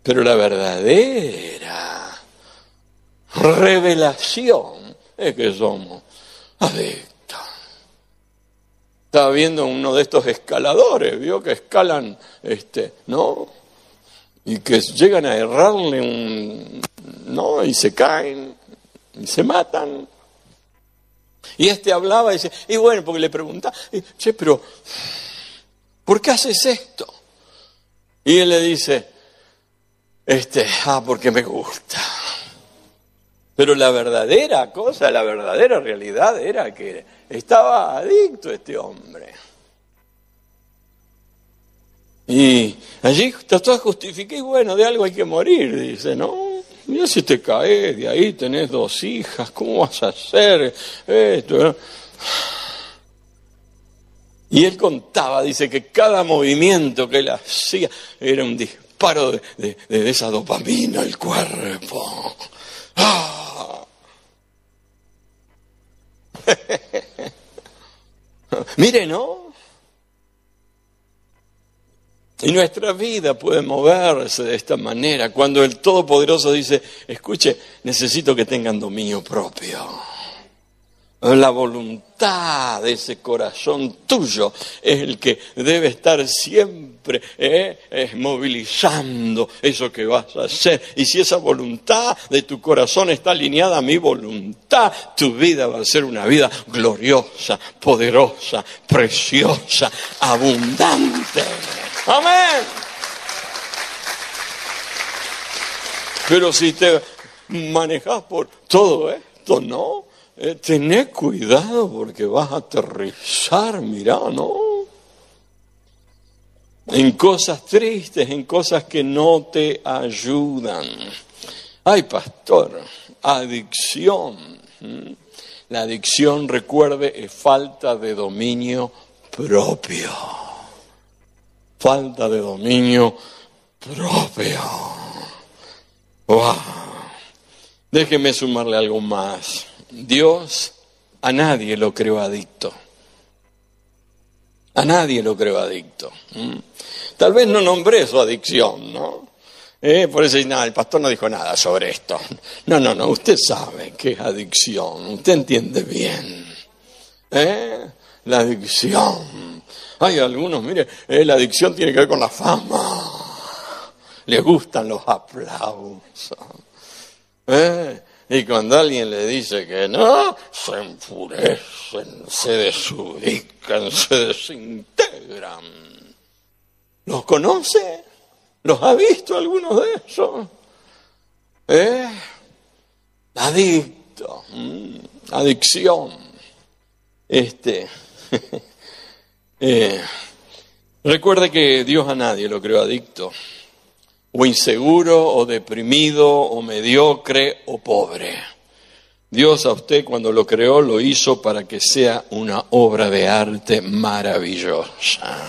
Pero la verdadera revelación es que somos adictos. Estaba viendo uno de estos escaladores, vio que escalan, ¿no? Y que llegan a errarle ¿no? Y se caen, y se matan. Y hablaba y dice, y bueno, porque le preguntaba, che, pero, ¿por qué haces esto? Y él le dice, porque me gusta. Pero la verdadera cosa, la verdadera realidad era que estaba adicto este hombre. Y allí trató de justificar, y bueno, de algo hay que morir, dice, ¿no? Mira si te caes de ahí, tenés 2 hijas, ¿cómo vas a hacer esto? Y él contaba, dice que cada movimiento que él hacía era un disparo de esa dopamina al cuerpo. ¡Ah! Mire, ¿no? Y nuestra vida puede moverse de esta manera cuando el Todopoderoso dice, escuche, necesito que tengan dominio propio. La voluntad de ese corazón tuyo es el que debe estar siempre movilizando eso que vas a hacer. Y si esa voluntad de tu corazón está alineada a mi voluntad, tu vida va a ser una vida gloriosa, poderosa, preciosa, abundante. ¡Amén! Pero si te manejas por todo esto, ¿no? Tené cuidado porque vas a aterrizar, mirá, ¿no? En cosas tristes, en cosas que no te ayudan. Ay, pastor, adicción. La adicción, recuerde, es falta de dominio propio. Falta de dominio propio. ¡Wow! Déjeme sumarle algo más. Dios a nadie lo creó adicto. A nadie lo creó adicto. Tal vez no nombré su adicción, ¿no? Por eso no, el pastor no dijo nada sobre esto. No, usted sabe qué es adicción. Usted entiende bien. La adicción. Hay algunos, mire, la adicción tiene que ver con la fama. Les gustan los aplausos. Y cuando alguien le dice que no, se enfurecen, se desubican, se desintegran. ¿Los conoce? ¿Los ha visto algunos de esos? Adicto, adicción. Recuerde que Dios a nadie lo creó adicto. O inseguro, o deprimido, o mediocre, o pobre. Dios a usted cuando lo creó lo hizo para que sea una obra de arte maravillosa.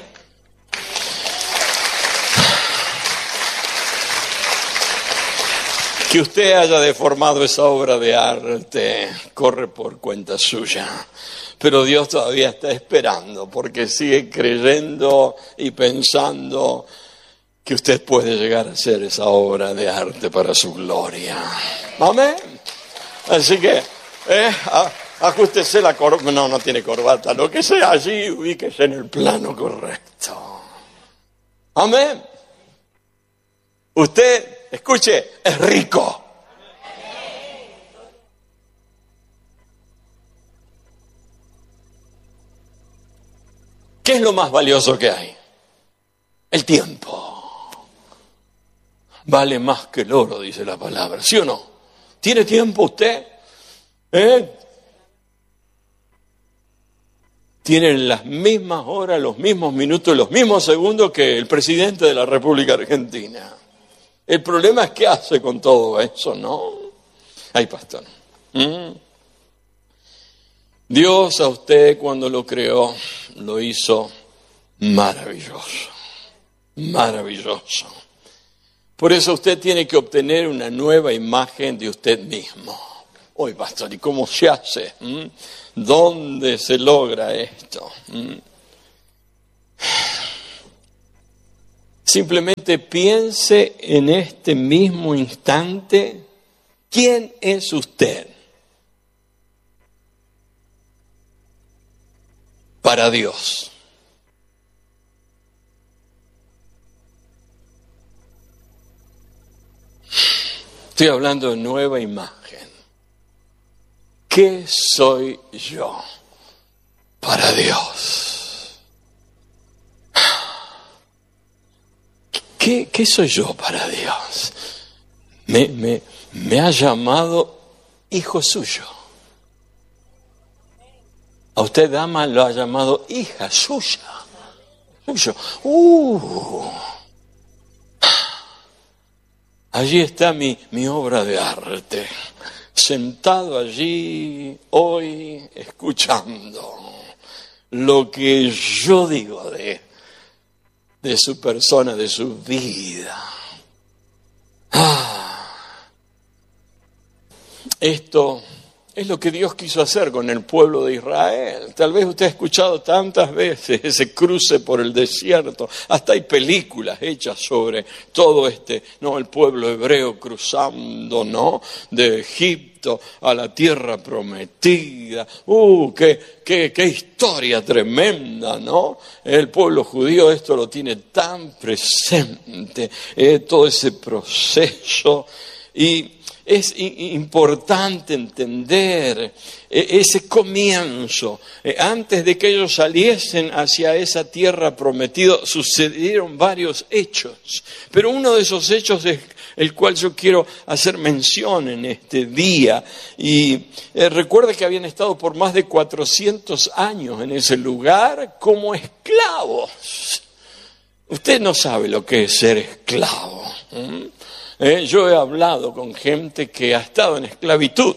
Que usted haya deformado esa obra de arte corre por cuenta suya. Pero Dios todavía está esperando porque sigue creyendo y pensando que usted puede llegar a ser esa obra de arte para su gloria. Amén. Así que, ajustese la corbata. No tiene corbata. Lo que sea allí, ubíquese en el plano correcto. Amén. Usted, escuche, es rico. ¿Qué es lo más valioso que hay? El tiempo. Vale más que el oro, dice la palabra. ¿Sí o no? ¿Tiene tiempo usted? Tiene las mismas horas, los mismos minutos, los mismos segundos que el presidente de la República Argentina. El problema es qué hace con todo eso, ¿no? Ay, pastor. Dios a usted cuando lo creó, lo hizo maravilloso. Maravilloso. Por eso usted tiene que obtener una nueva imagen de usted mismo. Oye, pastor, ¿y cómo se hace? ¿Dónde se logra esto? Simplemente piense en este mismo instante, ¿quién es usted para Dios? Estoy hablando de nueva imagen. ¿Qué soy yo para Dios? ¿Qué soy yo para Dios? Me ha llamado hijo suyo. A usted, dama, lo ha llamado hija suya. Suyo. Allí está mi obra de arte, sentado allí hoy escuchando lo que yo digo de su persona, de su vida. Esto es lo que Dios quiso hacer con el pueblo de Israel. Tal vez usted ha escuchado tantas veces ese cruce por el desierto. Hasta hay películas hechas sobre todo el pueblo hebreo cruzando, de Egipto a la tierra prometida. ¡Qué historia tremenda, ¿no? El pueblo judío esto lo tiene tan presente, todo ese proceso. Y es importante entender ese comienzo. Antes de que ellos saliesen hacia esa tierra prometida, sucedieron varios hechos. Pero uno de esos hechos es el cual yo quiero hacer mención en este día. Y recuerde que habían estado por más de 400 años en ese lugar como esclavos. Usted no sabe lo que es ser esclavo. Yo he hablado con gente que ha estado en esclavitud,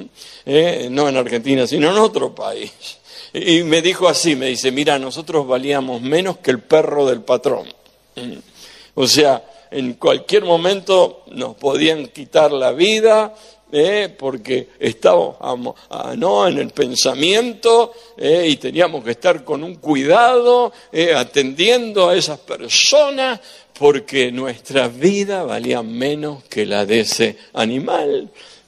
no en Argentina, sino en otro país. Y me dijo así, me dice, mira, nosotros valíamos menos que el perro del patrón. O sea, en cualquier momento nos podían quitar la vida, porque estábamos en el pensamiento, y teníamos que estar con un cuidado, atendiendo a esas personas, porque nuestra vida valía menos que la de ese animal.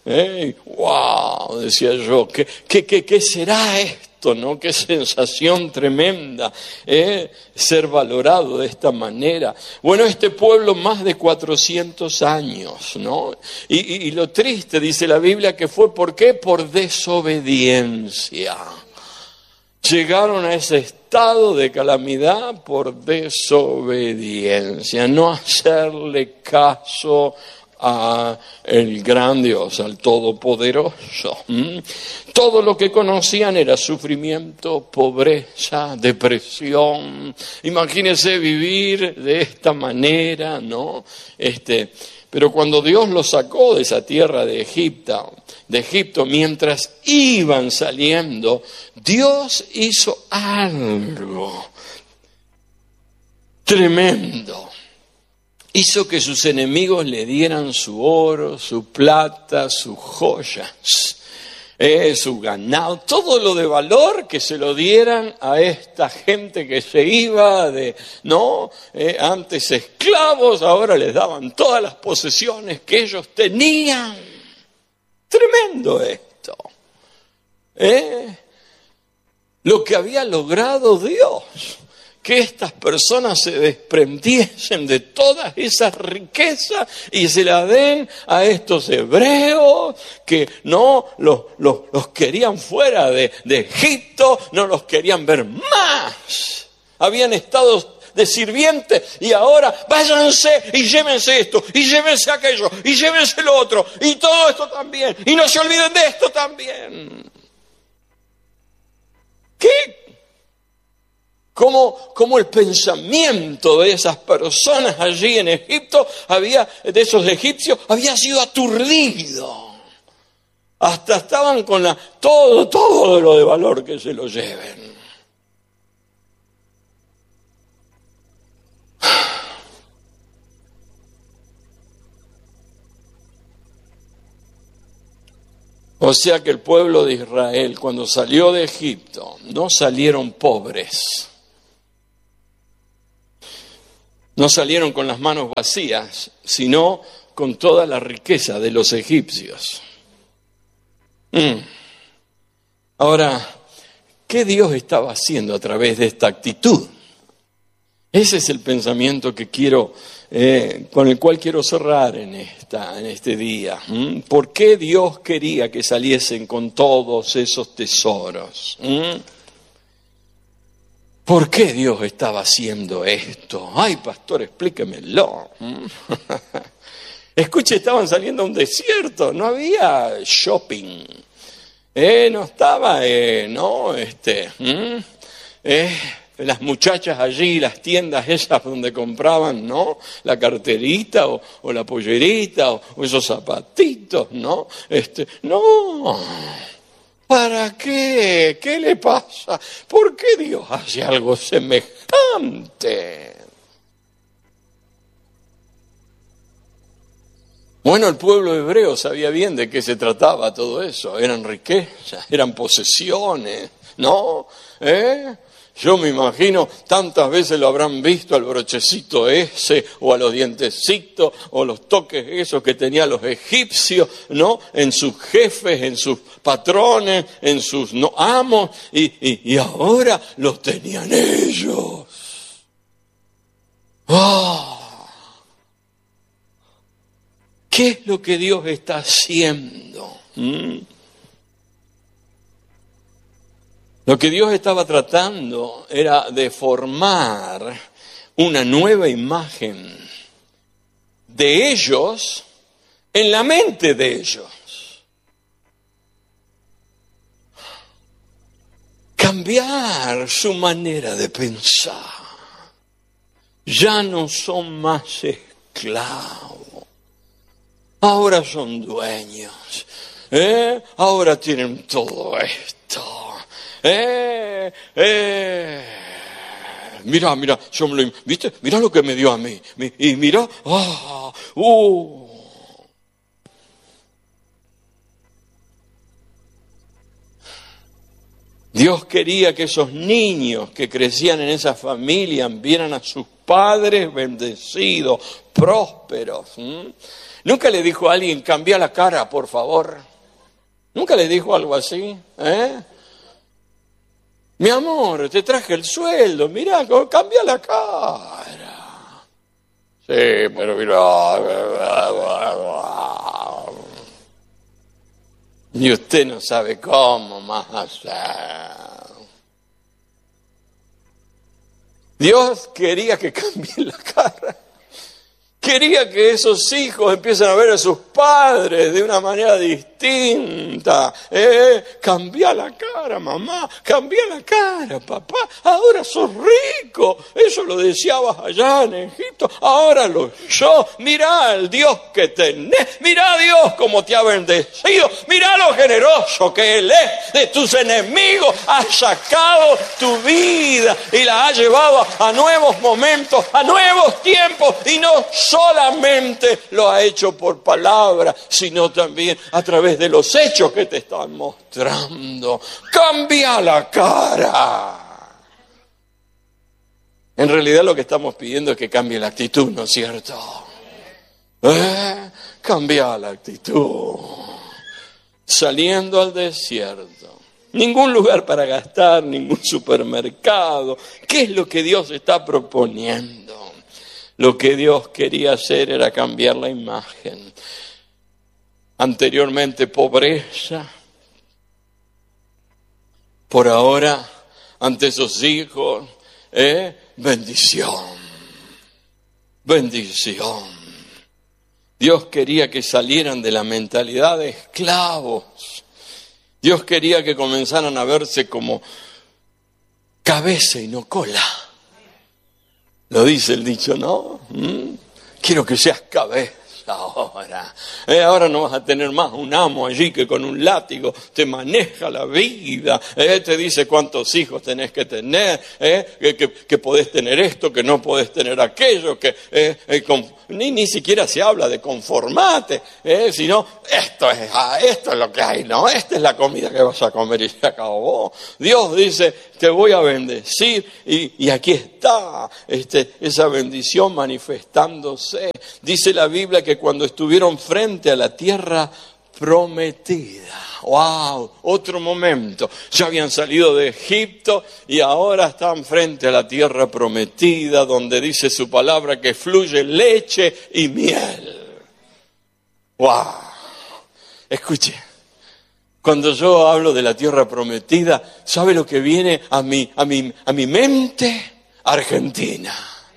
¡Wow! Decía yo, ¿qué será esto, no? ¡Qué sensación tremenda! Ser valorado de esta manera. Bueno, este pueblo más de 400 años, ¿no? Y lo triste, dice la Biblia, que fue, ¿por qué? Por desobediencia. Llegaron a ese estado de calamidad por desobediencia, no hacerle caso a el gran Dios, al Todopoderoso. Todo lo que conocían era sufrimiento, pobreza, depresión. Imagínense vivir de esta manera, ¿no? Pero cuando Dios los sacó de esa tierra de Egipto, mientras iban saliendo, Dios hizo algo tremendo. Hizo que sus enemigos le dieran su oro, su plata, sus joyas, su ganado, todo lo de valor, que se lo dieran a esta gente que se iba antes esclavos, ahora les daban todas las posesiones que ellos tenían. Tremendo esto. Lo que había logrado Dios, que estas personas se desprendiesen de todas esas riquezas y se las den a estos hebreos que no los querían fuera de Egipto, no los querían ver más. Habían estado de sirvientes y ahora váyanse y llévense esto, y llévense aquello, y llévense lo otro, y todo esto también, y no se olviden de esto también. ¿Qué? Como el pensamiento de esas personas allí en Egipto, de esos egipcios, había sido aturdido. Hasta estaban con todo lo de valor que se lo lleven. O sea que el pueblo de Israel, cuando salió de Egipto, no salieron pobres. No salieron con las manos vacías, sino con toda la riqueza de los egipcios. Ahora, ¿qué Dios estaba haciendo a través de esta actitud? Ese es el pensamiento que con el cual quiero cerrar en este día. ¿Por qué Dios quería que saliesen con todos esos tesoros? ¿Por qué Dios estaba haciendo esto? Ay, pastor, explíquemelo. Escuche, estaban saliendo a un desierto, no había shopping. No estaba, las muchachas allí, las tiendas esas donde compraban, ¿no? La carterita o la pollerita o esos zapatitos, ¿no? No. ¿Para qué? ¿Qué le pasa? ¿Por qué Dios hace algo semejante? Bueno, el pueblo hebreo sabía bien de qué se trataba todo eso. Eran riquezas, eran posesiones, ¿no? Yo me imagino, tantas veces lo habrán visto al brochecito ese, o a los dientecitos, o los toques esos que tenían los egipcios, ¿no? En sus jefes, en sus patrones, en sus amos, y ahora los tenían ellos. ¡Oh! ¿Qué es lo que Dios está haciendo? Lo que Dios estaba tratando era de formar una nueva imagen de ellos en la mente de ellos. Cambiar su manera de pensar. Ya no son más esclavos. Ahora son dueños. Ahora tienen todo esto. Mira, ¿viste? Mira lo que me dio a mí. Y mira, Dios quería que esos niños que crecían en esa familia vieran a sus padres bendecidos, prósperos. ¿Nunca le dijo a alguien, cambia la cara, por favor? ¿Nunca le dijo algo así? Mi amor, te traje el sueldo, mirá, cambia la cara. Sí, pero mira. Y usted no sabe cómo más hacer. Dios quería que cambie la cara. Quería que esos hijos empiecen a ver a sus padres de una manera distinta. Cambia la cara, mamá. Cambia la cara, papá. Ahora sos rico. Eso lo deseabas allá en Egipto. Ahora yo. Mirá el Dios que tenés. Mirá Dios cómo te ha bendecido. Mirá lo generoso que Él es. De tus enemigos ha sacado tu vida y la ha llevado a nuevos momentos, a nuevos tiempos. Y no solamente lo ha hecho por palabra, sino también a través de los hechos que te están mostrando. Cambia la cara. En realidad lo que estamos pidiendo es que cambie la actitud, ¿no es cierto? Cambia la actitud. Saliendo al desierto. Ningún lugar para gastar, ningún supermercado. ¿Qué es lo que Dios está proponiendo? Lo que Dios quería hacer era cambiar la imagen. Anteriormente pobreza. Por ahora, ante esos hijos, bendición. Bendición. Dios quería que salieran de la mentalidad de esclavos. Dios quería que comenzaran a verse como cabeza y no cola. Lo dice el dicho, ¿no? Quiero que seas cabeza ahora. Ahora no vas a tener más un amo allí que con un látigo te maneja la vida. Te dice cuántos hijos tenés que tener, que podés tener esto, que no podés tener aquello, que ni siquiera se habla de conformate, sino esto es lo que hay, ¿no? Esta es la comida que vas a comer y se acabó. Dios dice, te voy a bendecir y aquí está esa bendición manifestándose. Dice la Biblia que cuando estuvieron frente a la tierra prometida. ¡Wow! Otro momento. Ya habían salido de Egipto y ahora están frente a la tierra prometida, donde dice su palabra que fluye leche y miel. ¡Wow! Escuche. Cuando yo hablo de la tierra prometida, ¿sabe lo que viene a mi mente? Argentina.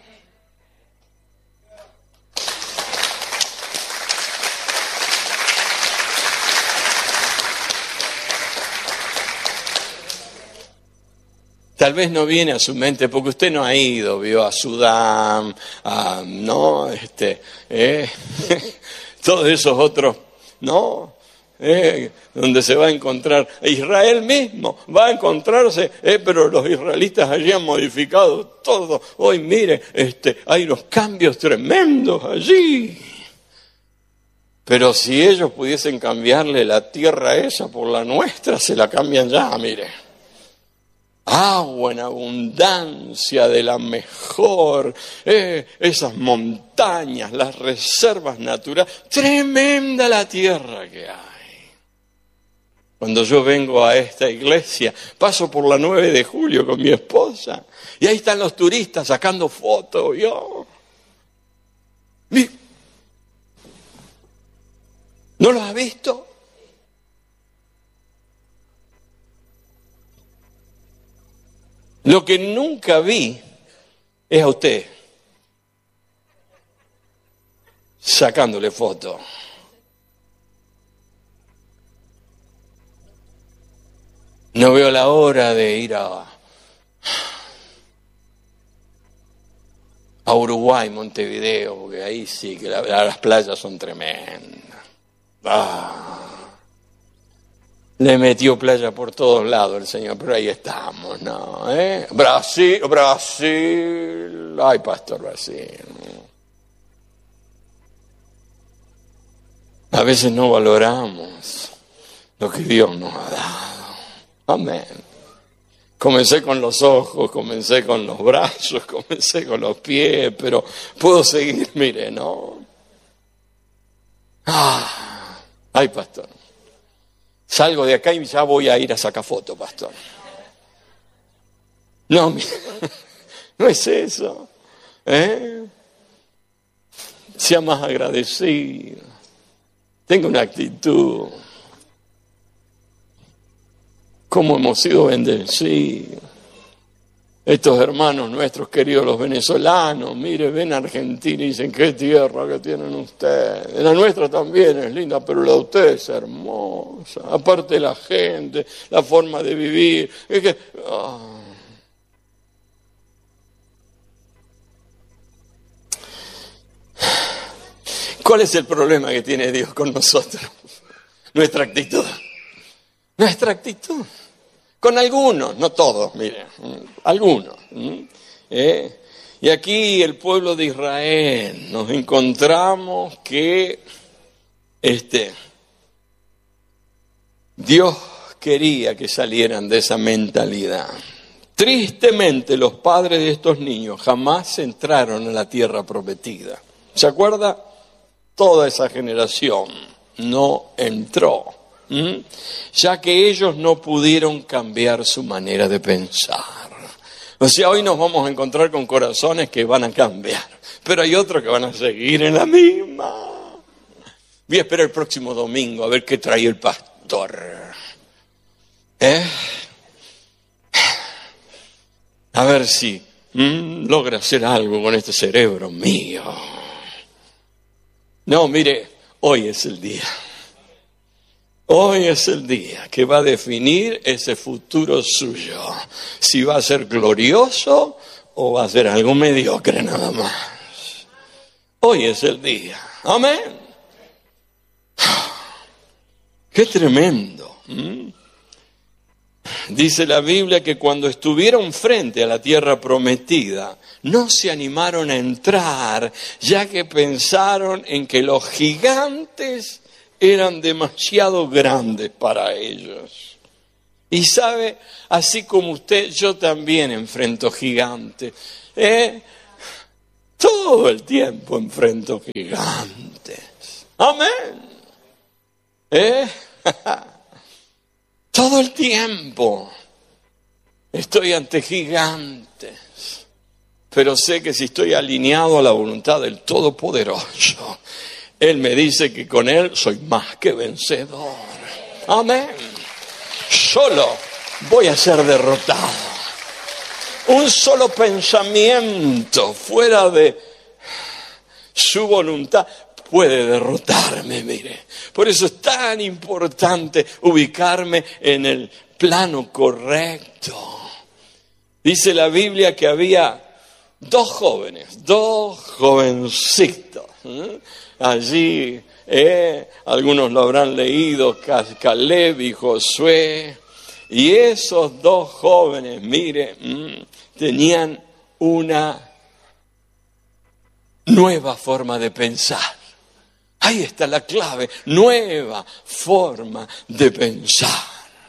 Tal vez no viene a su mente porque usted no ha ido, vio a Sudán, no, todos esos otros, no, donde se va a encontrar Israel mismo, va a encontrarse, pero los israelitas allí han modificado todo. Hoy mire, hay unos cambios tremendos allí. Pero si ellos pudiesen cambiarle la tierra esa por la nuestra, se la cambian ya, mire. Agua en abundancia de la mejor, esas montañas, las reservas naturales, tremenda la tierra que hay. Cuando yo vengo a esta iglesia, paso por la 9 de julio con mi esposa, y ahí están los turistas sacando fotos, ¿no los ha visto? Lo que nunca vi es a usted sacándole foto. No veo la hora de ir a Uruguay, Montevideo, porque ahí sí que las playas son tremendas. Le metió playa por todos lados el Señor, pero ahí estamos, ¿no? Brasil, ay, pastor, Brasil. A veces no valoramos lo que Dios nos ha dado. Amén. Comencé con los ojos, comencé con los brazos, comencé con los pies, pero puedo seguir, mire, ¿no? Ay, pastor. Salgo de acá y ya voy a ir a sacar foto, pastor. No, no es eso. Sea más agradecido. Tenga una actitud. Cómo hemos sido bendecidos. Estos hermanos nuestros queridos, los venezolanos, mire, ven a Argentina y dicen, qué tierra que tienen ustedes. La nuestra también es linda, pero la de ustedes es hermosa. Aparte de la gente, la forma de vivir. Es que, ¿Cuál es el problema que tiene Dios con nosotros? Nuestra actitud. Nuestra actitud. Con algunos, no todos, miren, algunos. Y aquí el pueblo de Israel nos encontramos que Dios quería que salieran de esa mentalidad. Tristemente los padres de estos niños jamás entraron a la tierra prometida. ¿Se acuerda? Toda esa generación no entró. Ya que ellos no pudieron cambiar su manera de pensar. O sea, hoy nos vamos a encontrar con corazones que van a cambiar, pero hay otros que van a seguir en la misma. Voy a esperar el próximo domingo a ver qué trae el pastor. A ver si logra hacer algo con este cerebro mío. No, mire, hoy es el día. Hoy es el día que va a definir ese futuro suyo. Si va a ser glorioso o va a ser algo mediocre nada más. Hoy es el día. Amén. Qué tremendo. Dice la Biblia que cuando estuvieron frente a la tierra prometida, no se animaron a entrar, ya que pensaron en que los gigantes eran demasiado grandes para ellos. Y sabe, así como usted, yo también enfrento gigantes. Todo el tiempo enfrento gigantes. Amén. Todo el tiempo estoy ante gigantes. Pero sé que si estoy alineado a la voluntad del Todopoderoso, Él me dice que con Él soy más que vencedor. Amén. Solo voy a ser derrotado. Un solo pensamiento fuera de su voluntad puede derrotarme, mire. Por eso es tan importante ubicarme en el plano correcto. Dice la Biblia que había dos jovencitos. Allí, algunos lo habrán leído, Caleb y Josué. Y esos dos jóvenes, mire, tenían una nueva forma de pensar. Ahí está la clave, nueva forma de pensar.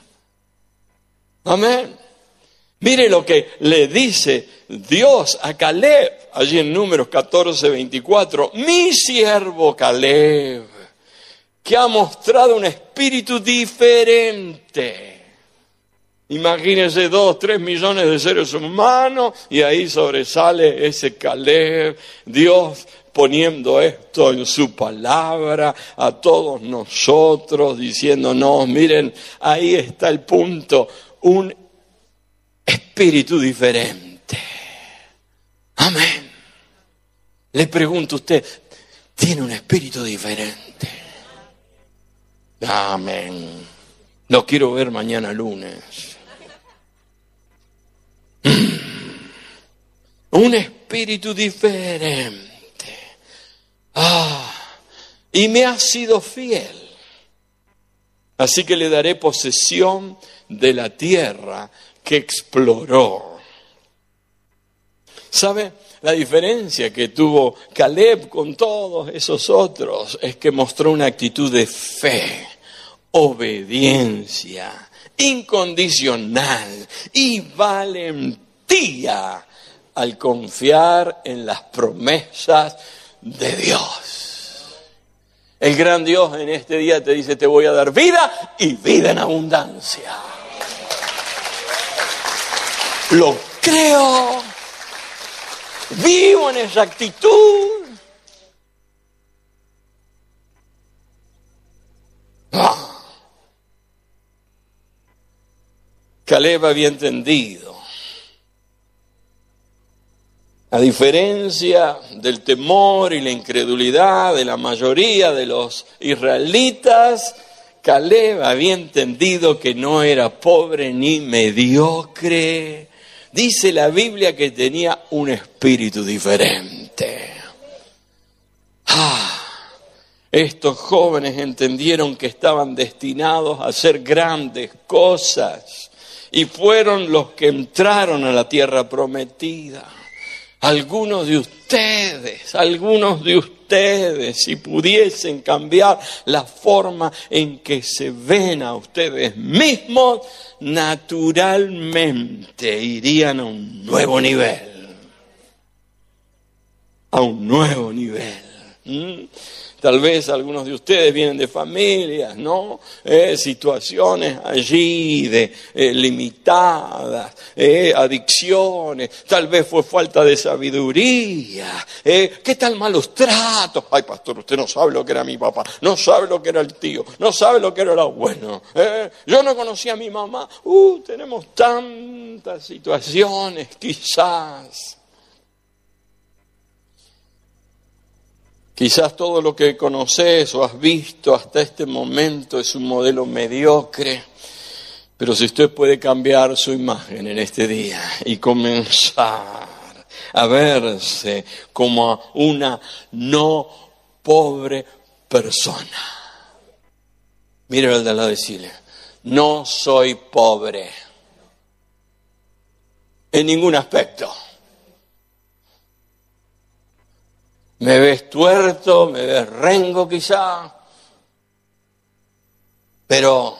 Amén. Mire lo que le dice Dios a Caleb, allí en Números 14:24. Mi siervo Caleb, que ha mostrado un espíritu diferente. Imagínense 2-3 millones de seres humanos y ahí sobresale ese Caleb, Dios poniendo esto en su palabra a todos nosotros, diciéndonos, miren, ahí está el punto, un espíritu diferente. Amén. Le pregunto a usted, ¿tiene un espíritu diferente? Amén. Lo quiero ver mañana lunes. Un espíritu diferente. Y me ha sido fiel. Así que le daré posesión de la tierra que exploró. ¿Sabe? La diferencia que tuvo Caleb con todos esos otros es que mostró una actitud de fe, obediencia, incondicional y valentía al confiar en las promesas de Dios. El gran Dios en este día te dice, te voy a dar vida y vida en abundancia. Lo creo, vivo en esa actitud. Caleb había entendido, a diferencia del temor y la incredulidad de la mayoría de los israelitas, Caleb había entendido que no era pobre ni mediocre. Dice la Biblia que tenía un espíritu diferente. Estos jóvenes entendieron que estaban destinados a hacer grandes cosas y fueron los que entraron a la tierra prometida. Algunos de ustedes, si pudiesen cambiar la forma en que se ven a ustedes mismos, naturalmente irían a un nuevo nivel. A un nuevo nivel. Tal vez algunos de ustedes vienen de familias, ¿no? Situaciones allí de limitadas, adicciones, tal vez fue falta de sabiduría, ¿qué tal malos tratos? Ay, pastor, usted no sabe lo que era mi papá, no sabe lo que era el tío, no sabe lo que era el abuelo. Yo no conocía a mi mamá. Tenemos tantas situaciones, quizás. Quizás todo lo que conoces o has visto hasta este momento es un modelo mediocre, pero si usted puede cambiar su imagen en este día y comenzar a verse como una no pobre persona. Mire al de al lado y decirle, no soy pobre, en ningún aspecto. Me ves tuerto, me ves rengo quizá, pero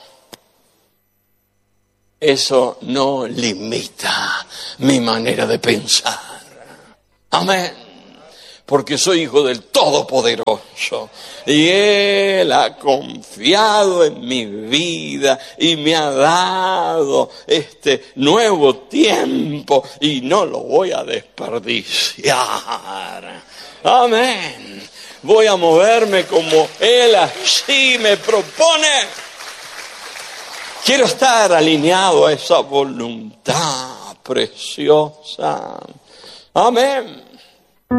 eso no limita mi manera de pensar. Amén. Porque soy hijo del Todopoderoso y Él ha confiado en mi vida y me ha dado este nuevo tiempo y no lo voy a desperdiciar. Amén. Voy a moverme como Él así me propone. Quiero estar alineado a esa voluntad preciosa. Amén.